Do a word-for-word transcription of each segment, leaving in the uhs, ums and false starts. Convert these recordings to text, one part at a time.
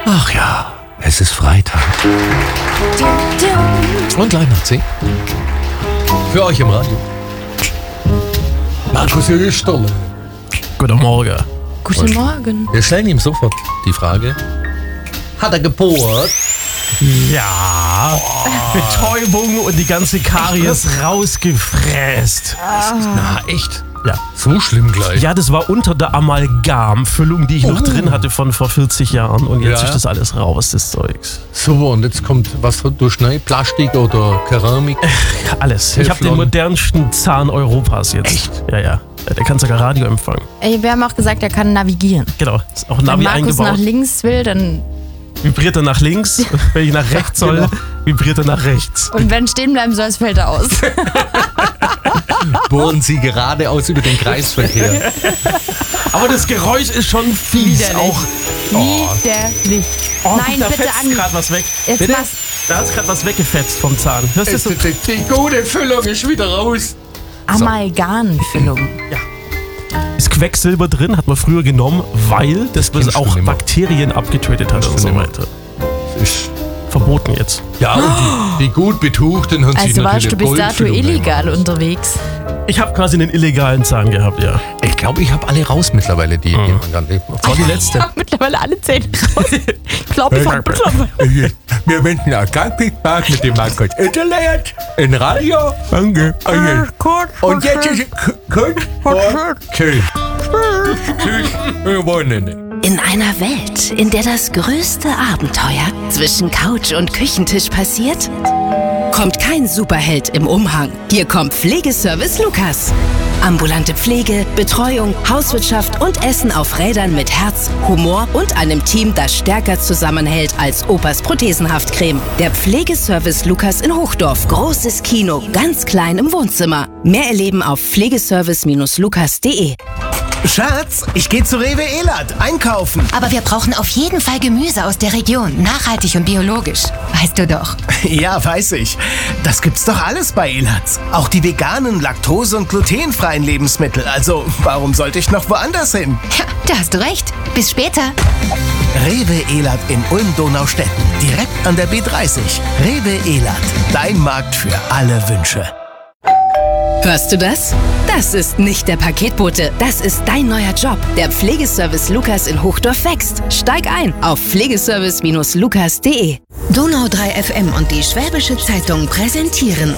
Ach ja, es ist Freitag. Und Weihnachtssing. Für euch im Radio. Markus Österle. Guten Morgen. Guten Morgen. Wir stellen ihm sofort die Frage. Hat er gebohrt? Ja. Oh. Betäubung und die ganze Karies rausgefräst. Na, echt? Ja. So schlimm gleich. Ja, das war unter der Amalgamfüllung, die ich noch Oh. drin hatte von vor vierzig Jahren. Und jetzt Ja. ist das alles raus, das Zeugs. So, und jetzt kommt was durch Schnee? Plastik oder Keramik? Ja, alles. Ich habe den Teflon. modernsten Zahn Europas jetzt. Echt? Ja, ja. Der kann sogar Radio empfangen. Ey, wir haben auch gesagt, er kann navigieren. Genau. Ist auch Wenn Navi Markus eingebaut. nach links will, dann. Vibriert er nach links. Wenn ich nach rechts soll, Genau. vibriert er nach rechts. Und wenn stehen bleiben soll, fällt er aus. Bohren Sie geradeaus über den Kreisverkehr. Aber das Geräusch ist schon fies Widerlich. auch. Widerlich. Oh, Nein, da bitte fetzt an. gerade was weg. Jetzt Bitte? was. Da hat's gerade was weggefetzt vom Zahn. Hörst du das so? Die, die gute Füllung ist wieder raus. Amalgamfüllung. Ist Quecksilber drin, hat man früher genommen, weil das kennst auch du nimmer. Bakterien abgetötet hat Kennst und du so nimmer. weiter. Ist, Verboten jetzt. ja, und die, die gut Betuchten haben sich Also warst natürlich du bis dato Goldfüllung illegal nehmen. unterwegs. Ich habe quasi einen illegalen Zahn gehabt, ja. Ich glaube, ich habe alle raus mittlerweile, die, die man gar nicht. Das war die letzte. Mittlerweile alle Zähne raus. Ich glaube, ich habe mittlerweile. Wir wenden auch gar nicht Spaß mit dem Markus Österle in Radio. Danke. Und jetzt ist es kurz vor Tschüss. Tschüss. Wir wollen nicht. In einer Welt, in der das größte Abenteuer zwischen Couch und Küchentisch passiert, kommt kein Superheld im Umhang. Hier kommt Pflegeservice Lukas. Ambulante Pflege, Betreuung, Hauswirtschaft und Essen auf Rädern mit Herz, Humor und einem Team, das stärker zusammenhält als Opas Prothesenhaftcreme. Der Pflegeservice Lukas in Hochdorf. Großes Kino, ganz klein im Wohnzimmer. Mehr erleben auf pflegeservice lukas punkt de. Schatz, ich gehe zu Rewe Elad einkaufen. Aber wir brauchen auf jeden Fall Gemüse aus der Region. Nachhaltig und biologisch. Weißt du doch. Ja, weiß ich. Das gibt's doch alles bei Elad. Auch die veganen, laktose- und glutenfreien Lebensmittel. Also, warum sollte ich noch woanders hin? Ja, da hast du recht. Bis später. Rewe Elad in Ulm-Donaustetten. Direkt an der B dreißig. Rewe Elad. Dein Markt für alle Wünsche. Hörst du das? Das ist nicht der Paketbote. Das ist dein neuer Job. Der Pflegeservice Lukas in Hochdorf wächst. Steig ein auf pflegeservice lukas punkt de. Donau drei F M und die Schwäbische Zeitung präsentieren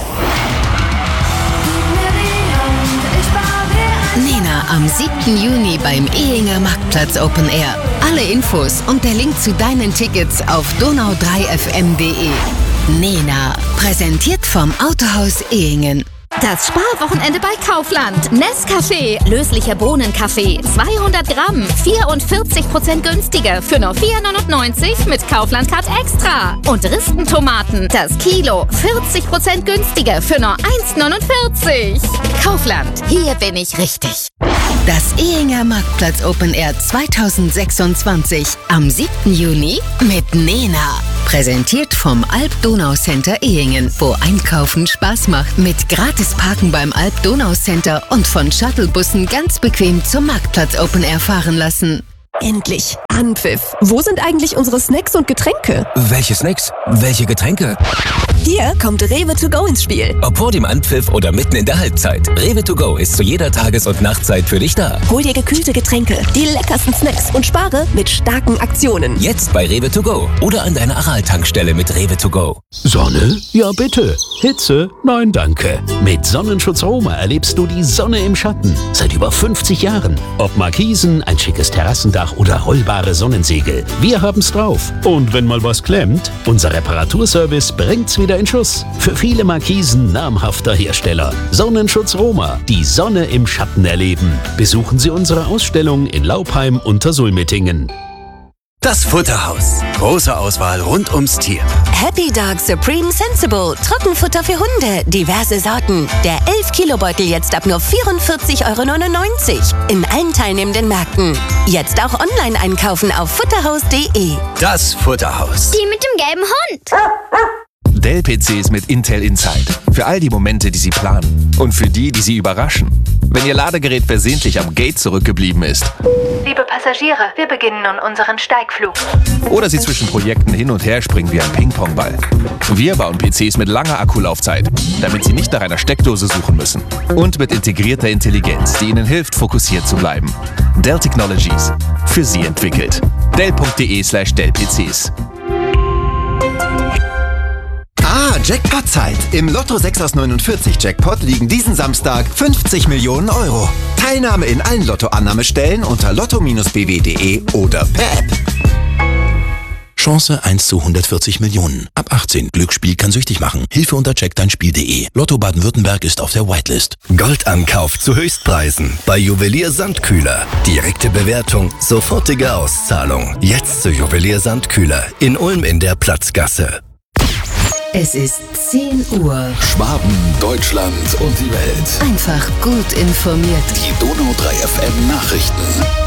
Nena am siebten Juni beim Ehinger Marktplatz Open Air. Alle Infos und der Link zu deinen Tickets auf donau drei f m punkt de. Nena, präsentiert vom Autohaus Ehingen. Das Sparwochenende bei Kaufland. Nescafé, löslicher Bohnenkaffee, zweihundert Gramm, vierundvierzig Prozent günstiger für nur vier neunundneunzig mit Kaufland Card Extra. Und Ristentomaten, das Kilo, vierzig Prozent günstiger für nur eins neunundvierzig. Kaufland, hier bin ich richtig. Das Ehinger Marktplatz Open Air zweitausendsechsundzwanzig am siebten Juni mit Nena. Präsentiert vom Alp-Donau-Center Ehingen, wo Einkaufen Spaß macht. Mit gratis Parken beim Alp-Donau-Center und von Shuttlebussen ganz bequem zum Marktplatz Open Air fahren lassen. Endlich. Anpfiff. Wo sind eigentlich unsere Snacks und Getränke? Welche Snacks? Welche Getränke? Hier kommt Rewe to go ins Spiel. Ob vor dem Anpfiff oder mitten in der Halbzeit. Rewe to go ist zu jeder Tages- und Nachtzeit für dich da. Hol dir gekühlte Getränke, die leckersten Snacks und spare mit starken Aktionen. Jetzt bei Rewe to go oder an deiner Aral-Tankstelle mit Rewe to go. Sonne? Ja bitte. Hitze? Nein danke. Mit Sonnenschutz Roma erlebst du die Sonne im Schatten. Seit über fünfzig Jahren. Ob Markisen, ein schickes Terrassendach oder rollbare Sonnensegel. Wir haben's drauf. Und wenn mal was klemmt, unser Reparaturservice bringt's wieder in Schuss. Für viele Markisen namhafter Hersteller. Sonnenschutz Roma. Die Sonne im Schatten erleben. Besuchen Sie unsere Ausstellung in Laupheim unter Sulmettingen. Das Futterhaus. Große Auswahl rund ums Tier. Happy Dog Supreme Sensible. Trockenfutter für Hunde. Diverse Sorten. Der elf Kilo Beutel jetzt ab nur vierundvierzig Euro neunundneunzig. In allen teilnehmenden Märkten. Jetzt auch online einkaufen auf futterhaus punkt de. Das Futterhaus. Die mit dem gelben Hund. Dell-P Cs mit Intel Inside. Für all die Momente, die Sie planen. Und für die, die Sie überraschen. Wenn Ihr Ladegerät versehentlich am Gate zurückgeblieben ist. Liebe Passagiere, wir beginnen nun unseren Steigflug. Oder Sie zwischen Projekten hin und her springen wie ein Ping-Pong-Ball. Wir bauen P Cs mit langer Akkulaufzeit, damit Sie nicht nach einer Steckdose suchen müssen. Und mit integrierter Intelligenz, die Ihnen hilft, fokussiert zu bleiben. Dell Technologies. Für Sie entwickelt. Dell.de slash Dell-PCs. Ah, Jackpot-Zeit. Im Lotto sechs aus neunundvierzig Jackpot liegen diesen Samstag fünfzig Millionen Euro. Teilnahme in allen Lotto-Annahmestellen unter lotto Bindestrich b w punkt d e oder per App. Chance eins zu hundertvierzig Millionen. Ab achtzehn. Glücksspiel kann süchtig machen. Hilfe unter check dein Spiel punkt d e. Lotto Baden-Württemberg ist auf der Whitelist. Goldankauf zu Höchstpreisen bei Juwelier Sandkühler. Direkte Bewertung, sofortige Auszahlung. Jetzt zu Juwelier Sandkühler in Ulm in der Platzgasse. Es ist zehn Uhr. Schwaben, Deutschland und die Welt. Einfach gut informiert. Die Donau drei F M Nachrichten.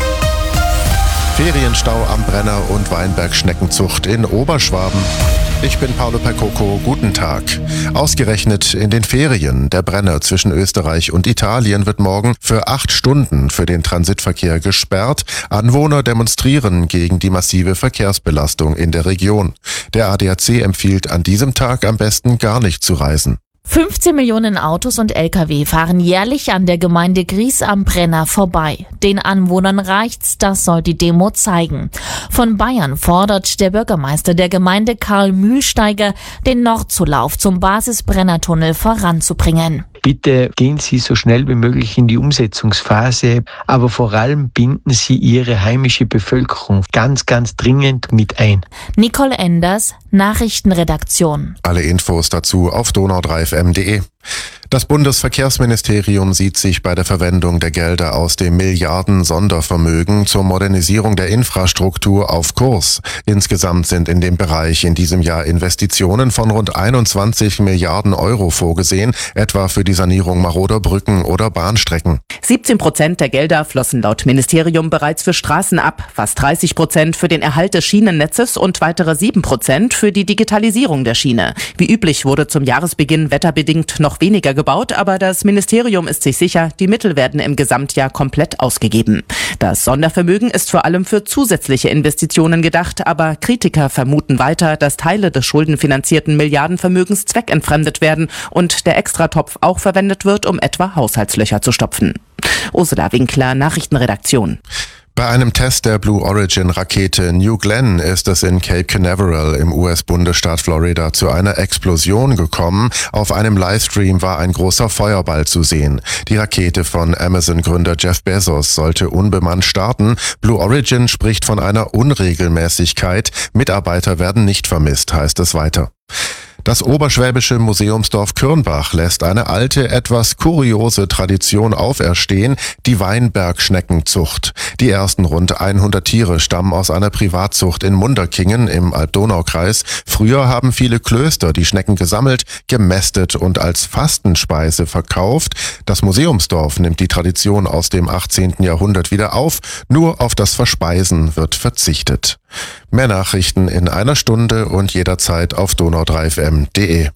Ferienstau am Brenner und Weinbergschneckenzucht in Oberschwaben. Ich bin Paolo Percoco, guten Tag. Ausgerechnet in den Ferien der Brenner zwischen Österreich und Italien wird morgen für acht Stunden für den Transitverkehr gesperrt. Anwohner demonstrieren gegen die massive Verkehrsbelastung in der Region. Der A D A C empfiehlt an diesem Tag am besten gar nicht zu reisen. fünfzehn Millionen Autos und L K W fahren jährlich an der Gemeinde Gries am Brenner vorbei. Den Anwohnern reicht's, das soll die Demo zeigen. Von Bayern fordert der Bürgermeister der Gemeinde Karl Mühlsteiger, den Nordzulauf zum Basis-Brenner-Tunnel voranzubringen. Bitte gehen Sie so schnell wie möglich in die Umsetzungsphase, aber vor allem binden Sie Ihre heimische Bevölkerung ganz, ganz dringend mit ein. Nicole Enders, Nachrichtenredaktion. Alle Infos dazu auf donau drei f m punkt d e. Das Bundesverkehrsministerium sieht sich bei der Verwendung der Gelder aus dem Milliarden-Sondervermögen zur Modernisierung der Infrastruktur auf Kurs. Insgesamt sind in dem Bereich in diesem Jahr Investitionen von rund einundzwanzig Milliarden Euro vorgesehen, etwa für die Sanierung maroder Brücken oder Bahnstrecken. siebzehn Prozent der Gelder flossen laut Ministerium bereits für Straßen ab, fast dreißig Prozent für den Erhalt des Schienennetzes und weitere sieben Prozent für die Digitalisierung der Schiene. Wie üblich wurde zum Jahresbeginn wetterbedingt noch weniger gebaut, aber das Ministerium ist sich sicher, die Mittel werden im Gesamtjahr komplett ausgegeben. Das Sondervermögen ist vor allem für zusätzliche Investitionen gedacht, aber Kritiker vermuten weiter, dass Teile des schuldenfinanzierten Milliardenvermögens zweckentfremdet werden und der Extratopf auch verwendet wird, um etwa Haushaltslöcher zu stopfen. Ursula Winkler, Nachrichtenredaktion. Bei einem Test der Blue Origin-Rakete New Glenn ist es in Cape Canaveral im U S-Bundesstaat Florida zu einer Explosion gekommen. Auf einem Livestream war ein großer Feuerball zu sehen. Die Rakete von Amazon-Gründer Jeff Bezos sollte unbemannt starten. Blue Origin spricht von einer Unregelmäßigkeit. Mitarbeiter werden nicht vermisst, heißt es weiter. Das oberschwäbische Museumsdorf Kürnbach lässt eine alte, etwas kuriose Tradition auferstehen, die Weinbergschneckenzucht. Die ersten rund hundert Tiere stammen aus einer Privatzucht in Munderkingen im Alb-Donau-Kreis. Früher haben viele Klöster die Schnecken gesammelt, gemästet und als Fastenspeise verkauft. Das Museumsdorf nimmt die Tradition aus dem achtzehnten Jahrhundert wieder auf, nur auf das Verspeisen wird verzichtet. Mehr Nachrichten in einer Stunde und jederzeit auf donau drei f m punkt d e.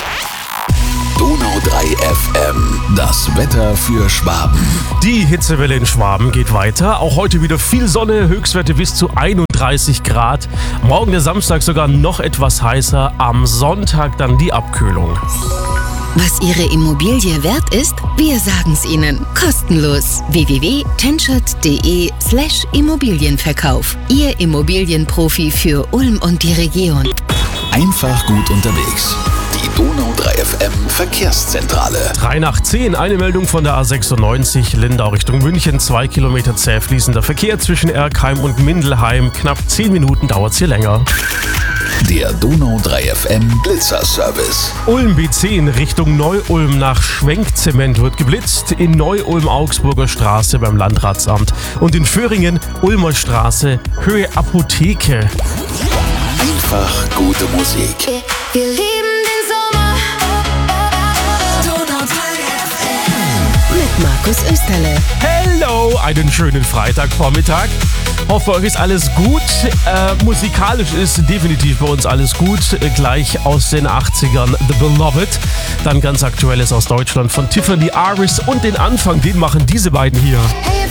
Donau drei F M, das Wetter für Schwaben. Die Hitzewelle in Schwaben geht weiter. Auch heute wieder viel Sonne, Höchstwerte bis zu einunddreißig Grad. Morgen der Samstag sogar noch etwas heißer. Am Sonntag dann die Abkühlung. Was Ihre Immobilie wert ist? Wir sagen's Ihnen. Kostenlos. w w w punkt tenschert punkt d e slash Immobilienverkauf. Ihr Immobilienprofi für Ulm und die Region. Einfach gut unterwegs. Die Donau drei F M Verkehrszentrale. drei nach zehn, eine Meldung von der A sechsundneunzig, Lindau Richtung München. Zwei Kilometer zäh fließender Verkehr zwischen Erkheim und Mindelheim. Knapp zehn Minuten dauert's hier länger. Der Donau drei F M Blitzerservice. Ulm B zehn Richtung Neu-Ulm nach Schwenkzement wird geblitzt. In Neu-Ulm Augsburger Straße beim Landratsamt. Und in Föhringen Ulmer Straße Höhe Apotheke. Einfach gute Musik. Wir lieben den Sommer. Donau drei F M. Mit Markus Österle. Hello, einen schönen Freitagvormittag. Hoffe, euch ist alles gut. Äh, musikalisch ist definitiv bei uns alles gut. Äh, gleich aus den achtzigern The Beloved. Dann ganz aktuelles aus Deutschland von Tiffany Aris und den Anfang, den machen diese beiden hier.